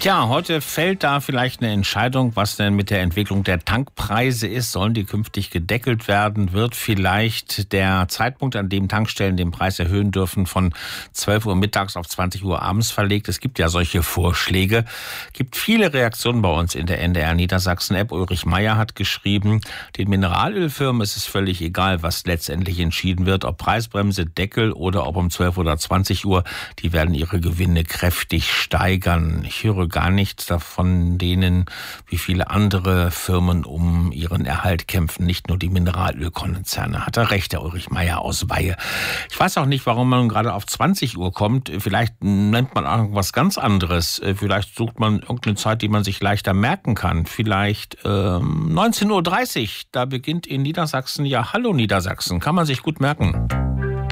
Ja, heute fällt da vielleicht eine Entscheidung, was denn mit der Entwicklung der Tankpreise ist. Sollen die künftig gedeckelt werden? Wird vielleicht der Zeitpunkt, an dem Tankstellen den Preis erhöhen dürfen, von 12 Uhr mittags auf 20 Uhr abends verlegt? Es gibt ja solche Vorschläge. Gibt viele Reaktionen bei uns in der NDR Niedersachsen-App. Ulrich Meyer hat geschrieben, den Mineralölfirmen ist es völlig egal, was letztendlich entschieden wird, ob Preisbremse, Deckel oder ob um 12 oder 20 Uhr. Die werden ihre Gewinne kräftig steigern. Ich höre gar nichts davon denen, wie viele andere Firmen um ihren Erhalt kämpfen, nicht nur die Mineralölkonzerne. Hat er recht, der Ulrich Meyer aus Weihe. Ich weiß auch nicht, warum man gerade auf 20 Uhr kommt. Vielleicht nennt man irgendwas ganz anderes. Vielleicht sucht man irgendeine Zeit, die man sich leichter merken kann. Vielleicht 19.30 Uhr, da beginnt in Niedersachsen ja Hallo Niedersachsen. Kann man sich gut merken.